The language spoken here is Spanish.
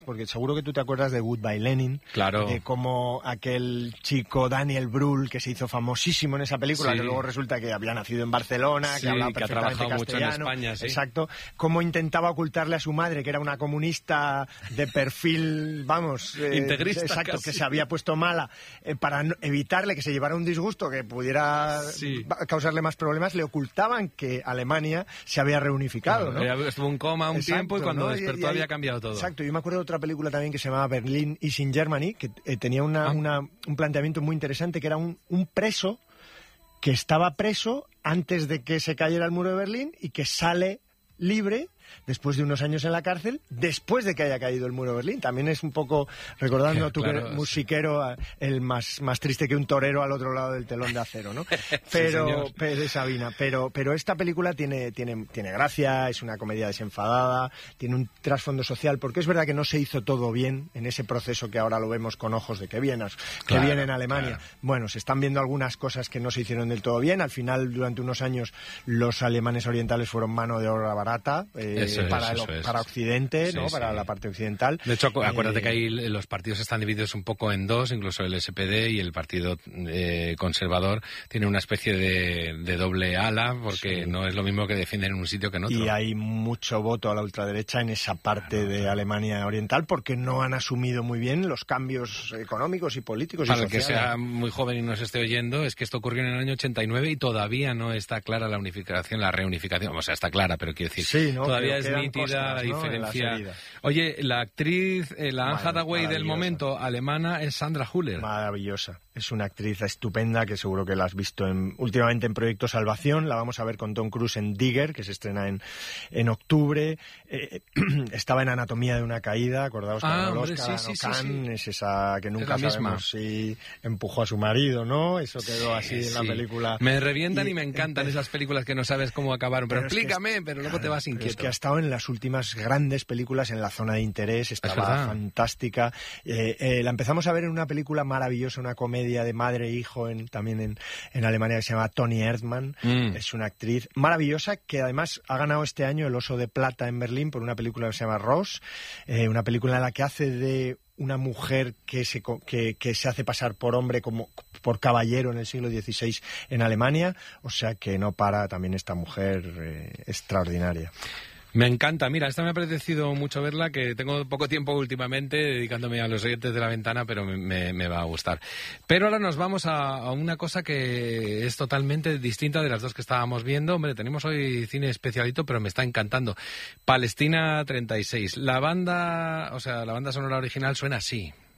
porque seguro que tú te acuerdas de Goodbye Lenin, claro, de cómo aquel chico Daniel Brühl, que se hizo famosísimo en esa película, que luego resulta que había nacido en Barcelona, que hablaba perfectamente castellano, mucho en España, exacto, cómo intentaba ocultarle a su madre que era una comunista de perfil, vamos, integrista, exacto, casi, que se había puesto mala, para evitarle que se llevara un disgusto que pudiera causarle más problemas, le ocultaban que Alemania se había reunificado, ¿no? Estuvo en coma un tiempo y cuando despertó había cambiado todo. Exacto, yo me acuerdo de otra película también que se llamaba Berlin is in Germany, que tenía un planteamiento muy interesante, que era un preso que estaba preso antes de que se cayera el muro de Berlín y que sale libre después de unos años en la cárcel, después de que haya caído el muro de Berlín. También es un poco recordando tú claro, que eres musiquero, el más triste que un torero al otro lado del telón de acero, ¿no? Pero, sí, de Sabina. Pero esta película tiene gracia, es una comedia desenfadada, tiene un trasfondo social, porque es verdad que no se hizo todo bien en ese proceso que ahora lo vemos con ojos de que viene en Alemania. Claro. Bueno, se están viendo algunas cosas que no se hicieron del todo bien. Al final, durante unos años, los alemanes orientales fueron mano de obra barata, para Occidente, ¿no? Para la parte occidental. De hecho, acuérdate que ahí los partidos están divididos un poco en dos, incluso el SPD y el Partido Conservador tiene una especie de doble ala, porque no es lo mismo que defienden en un sitio que en otro. Y hay mucho voto a la ultraderecha en esa parte de Alemania oriental, porque no han asumido muy bien los cambios económicos y políticos para y sociales. Para el que sea muy joven y nos esté oyendo, es que esto ocurrió en el año 89 y todavía no está clara la unificación, la reunificación. O sea, está clara, pero quiero decir, todavía es nítida la diferencia. Oye, la actriz, la Anne Hathaway del momento, alemana, es Sandra Hüller. Maravillosa. Es una actriz estupenda que seguro que la has visto últimamente en Proyecto Salvación. La vamos a ver con Tom Cruise en Digger, que se estrena en octubre. Estaba en Anatomía de una caída, acordaos que ganó el Oscar, es esa que nunca sabemos si empujó a su marido, ¿no? Eso quedó así en la película. Me revientan y me encantan esas películas que no sabes cómo acabaron, pero explícame, pero luego te vas inquieto. Es que ha estado en las últimas grandes películas en la zona de interés, estaba fantástica. La empezamos a ver en una película maravillosa, una comedia de madre e hijo también en Alemania, que se llama Toni Erdmann. Es una actriz maravillosa que además ha ganado este año el Oso de Plata en Berlín por una película que se llama Rose, una película en la que hace de una mujer que se hace pasar por hombre, como por caballero en el siglo XVI en Alemania, o sea que no para también esta mujer extraordinaria. Me encanta, mira, esta me ha apetecido mucho verla, que tengo poco tiempo últimamente dedicándome a Los oyentes de la ventana, pero me va a gustar. Pero ahora nos vamos a una cosa que es totalmente distinta de las dos que estábamos viendo. Hombre, tenemos hoy cine especialito, pero me está encantando. Palestina 36. La banda sonora original suena así.